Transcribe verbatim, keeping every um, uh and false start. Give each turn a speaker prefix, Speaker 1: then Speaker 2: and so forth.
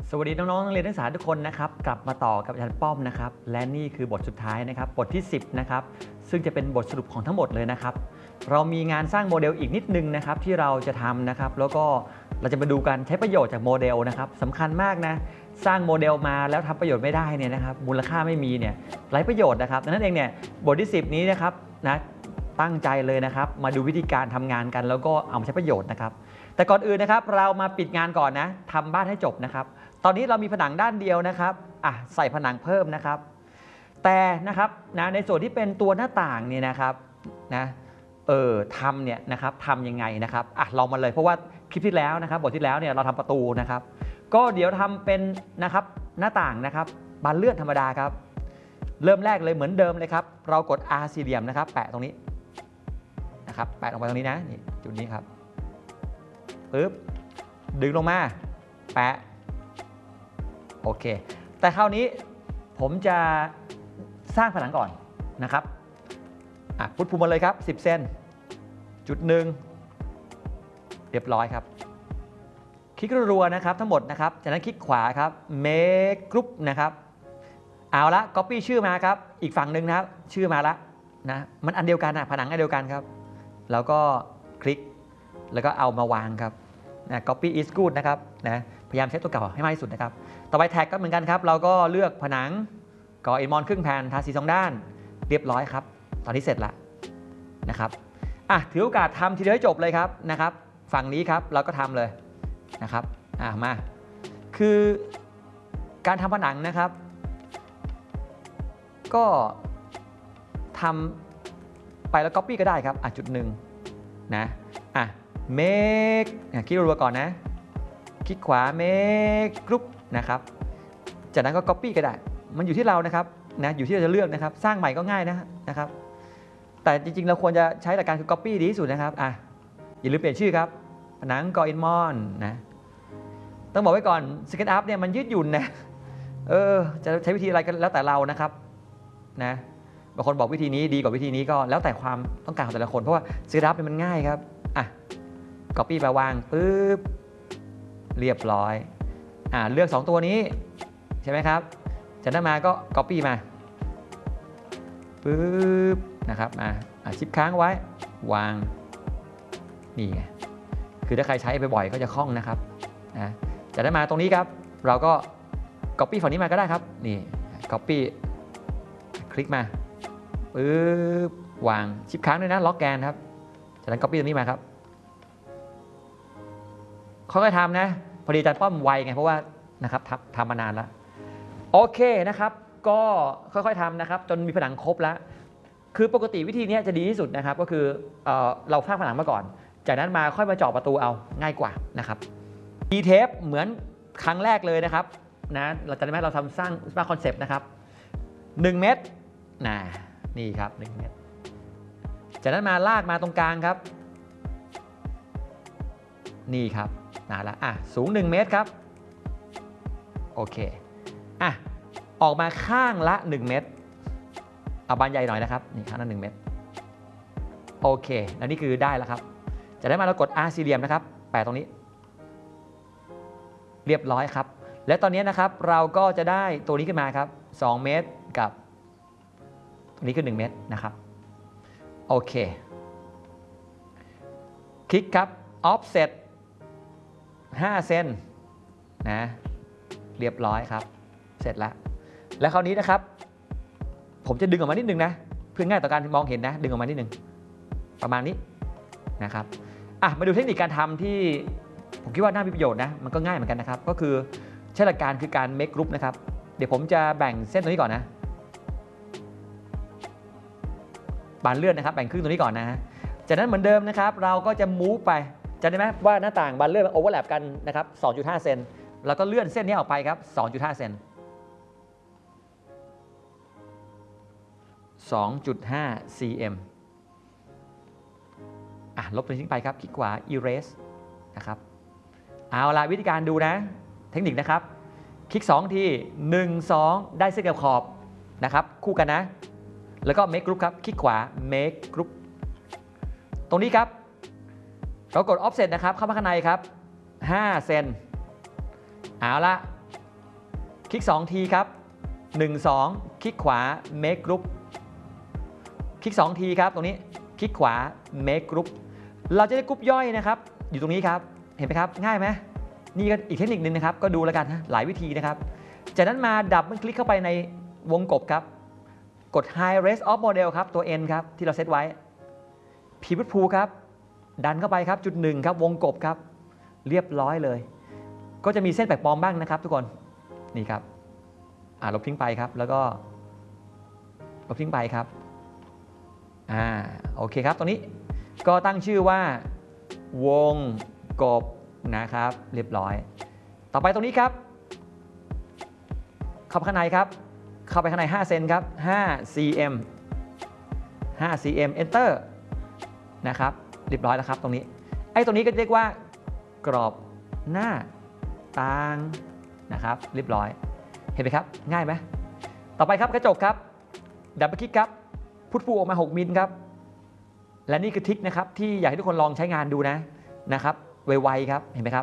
Speaker 1: สวัสดีน้องๆนักเรียนนักศึกษาทุกคนนะครับกลับมาต่อกับอาจารย์ป้อมนะครับและนี่คือบทสุดท้ายนะครับบทที่สิบนะครับซึ่งจะเป็นบทสรุปของทั้งหมดเลยนะครับเรามีงานสร้างโมเดลอีกนิดนึงนะครับที่เราจะทำนะครับแล้วก็เราจะมาดูกันใช้ประโยชน์จากโมเดลนะครับสำคัญมากนะสร้างโมเดลมาแล้วทำประโยชน์ไม่ได้เนี่ยนะครับมูลค่าไม่มีเนี่ยไร้ประโยชน์นะครับดังนั้นเองเนี่ยบทที่สิบนี้นะครับนะตั้งใจเลยนะครับมาดูวิธีการทำงานกันแล้วก็เอามาใช้ประโยชน์นะครับแต่ก่อนอื่นนะครับเรามาปิดงานก่อนนะทำบ้านให้จบนะครับตอนนี้เรามีผนังด้านเดียวนะครับอ่ะใส่ผนังเพิ่มนะครับแต่นะครับนะในส่วนที่เป็นตัวหน้าต่างเนี่ยนะครับนะเออทำเนี่ยนะครับทำยังไงนะครับอ่ะลองมาเลยเพราะว่าคลิปที่แล้วนะครับบทที่แล้วเนี่ยเราทำประตูนะครับก็เดี๋ยวทำเป็นนะครับหน้าต่างนะครับบานเลื่อนธรรมดาครับเริ่มแรกเลยเหมือนเดิมเลยครับเรากด R สี่เหลี่ยมนะครับแปะตรงนี้นะครับแปะลงไปตรงนี้นะนี่จุดนี้ครับปึ๊บดึงลงมาแปะโอเคแต่คราวนี้ผมจะสร้างผนังก่อนนะครับอ่ะพุทธภูมิมาเลยครับสิบเซนจุดหนึ่งเรียบร้อยครับคลิกรัวๆนะครับทั้งหมดนะครับจากนั้นคลิกขวาครับ make group นะครับเอาละ copy ชื่อมาครับอีกฝั่งหนึ่งนะครับชื่อมาละนะมันอันเดียวกันนะผนังอันเดียวกันครับแล้วก็คลิกแล้วก็เอามาวางครับนะ copy is good นะครับนะพยายามใช้ตัวเก่าให้มากที่สุดนะครับต่อไปแท็กก็เหมือนกันครับเราก็เลือกผนังก่ออินมอนครึ่งแผ่นทาสีสองด้านเรียบร้อยครับตอนนี้เสร็จละนะครับอ่ะถือโอกาสทำทีเดียวให้จบเลยครับนะครับฝั่งนี้ครับเราก็ทำเลยนะครับอ่ะมาคือการทำผนังนะครับก็ทำไปแล้ว copy ก็ได้ครับอ่ะจุดหนึ่งนะอ่ะ make คลิกรัวๆก่อนนะคลิกขวา make group นะครับจากนั้นก็ copy ก็ได้มันอยู่ที่เรานะครับนะอยู่ที่เราจะเลือกนะครับสร้างใหม่ก็ง่ายนะนะครับแต่จริงๆเราควรจะใช้หลักการคือ copy ดีที่สุดนะครับอ่ะอย่าลืมเปลี่ยนชื่อครับผนังก่ออินมอนนะต้องบอกไว้ก่อน SketchUp เนี่ยมันยืดหยุ่นนะเออจะใช้วิธีอะไรก็แล้วแต่เรานะครับนะบางคนบอกวิธีนี้ดีกว่าวิธีนี้ก็แล้วแต่ความต้องการของแต่ละคนเพราะว่า SketchUp เนี่ยมันง่ายครับอ่ะ copy ไปวางปึ๊บเรียบร้อยอ่าเลือกสองตัวนี้ใช่ไหมครับจากนั้นมาก็ copy มาปึ๊บนะครับมาชิปค้างไว้วางนี่ไงคือถ้าใครใช้บ่อยๆก็จะคล่องนะครับนะจากนั้นมาตรงนี้ครับเราก็ copy ฝั่งนี้มาก็ได้ครับนี่ copy คลิกมาปึ๊บวางชิปค้างด้วยนะล็อกแกนครับจากนั้น copy ตรงนี้มาครับค่อยๆทำนะพอดีอาจารย์ป้อมไวไงเพราะว่านะครับทำทำมานานแล้วโอเคนะครับก็ค่อยๆทำนะครับจนมีผนังครบแล้วคือปกติวิธีนี้จะดีที่สุดนะครับก็คือเอ่อเราสร้างผนังมาก่อนจากนั้นมาค่อยมาเจาะประตูเอาง่ายกว่านะครับดีเทปเหมือนครั้งแรกเลยนะครับนะเราจะได้ไหมเราทำสร้างสร้างคอนเซปต์นะครับหนึ่งเมตรนะนี่ครับหนึ่งเมตรจากนั้นมาลากมาตรงกลางครับนี่ครับนะละอ่ะสูงหนึ่งเมตรครับโอเคอ่ะออกมาข้างละหนึ่งเมตรเอาบานใหญ่หน่อยนะครับนี่ข้างละหนึ่งเมตรโอเคแล้วนี่คือได้แล้วครับจะได้มาเรากด R สี่เหลี่ยมนะครับแปะตรงนี้เรียบร้อยครับและตอนนี้นะครับเราก็จะได้ตัวนี้ขึ้นมาครับสองเมตรกับตัวนี้คือหนึ่งเมตรนะครับโอเคคลิกครับ offsetห้าเซนนะเรียบร้อยครับเสร็จแล้วและคราวนี้นะครับผมจะดึงออกมานิดนึงนะเพื่อง่ายต่อการมองเห็นนะดึงออกมานิดนึงประมาณนี้นะครับอ่ะมาดูเทคนิคการทำที่ผมคิดว่าน่ามีประโยชน์นะมันก็ง่ายเหมือนกันนะครับก็คือใช้หลักการคือการ make group นะครับเดี๋ยวผมจะแบ่งเส้นตรงนี้ก่อนนะบานเลื่อนนะครับแบ่งครึ่งตรงนี้ก่อนนะฮะจากนั้นเหมือนเดิมนะครับเราก็จะ move ไปจำได้ไหมว่าหน้าต่างบานเลื่อนมันโอเวอร์แลปกันนะครับ สองจุดห้า เซนแล้วก็เลื่อนเส้นนี้ออกไปครับ สองจุดห้า เซน สองจุดห้า ซี เอ็ม อ่ะลบตัวนี้ทิ้งไปครับคลิกขวา erase นะครับเอาล่ะวิธีการดูนะเทคนิคนะครับคลิกสองทีหนึ่ง สองได้เส้นกับขอบนะครับคู่กันนะแล้วก็ make group ครับคลิกขวา make group ตรงนี้ครับเรากด offset นะครับเข้ามาข้างในครับห้าเซนเอาละคลิกสองทีครับหนึ่ง สองคลิกขวา make group คลิกสองทีครับตรงนี้คลิกขวา make group เราจะได้กรุ๊ปย่อยนะครับอยู่ตรงนี้ครับเห็นไหมครับง่ายไหมนี่ก็อีกเทคนิคนึงนะครับก็ดูแล้วกันนะหลายวิธีนะครับจากนั้นมาดับเบิลคลิกเข้าไปในวงกบครับกด high res of model ครับตัว n ครับที่เราเซตไว้ pivot pool ครับดันเข้าไปครับจุดหนึ่งครับวงกบครับเรียบร้อยเลยก็จะมีเส้นแปลกปลอมบ้างนะครับทุกคนนี่ครับอ่าลบทิ้งไปครับแล้วก็ลบทิ้งไปครับอ่าโอเคครับตรงนี้ก็ตั้งชื่อว่าวงกบนะครับเรียบร้อยต่อไปตรงนี้ครับเข้าไปข้างในครับเข้าไปข้างในห้าเซนครับห้า ซี เอ็ม ห้า ซี เอ็ม enter นะครับเรียบร้อยแล้วครับตรงนี้ไอ้ตรงนี้ก็เรียกว่ากรอบหน้าต่างนะครับเรียบร้อยเห็นไหมครับง่ายไหมต่อไปครับกระจกครับดับเบิลคลิกครับพุทฟูออกมาหกมิลครับและนี่คือทริคนะครับที่อยากให้ทุกคนลองใช้งานดูนะนะครับไวๆครับเห็นไหมครับ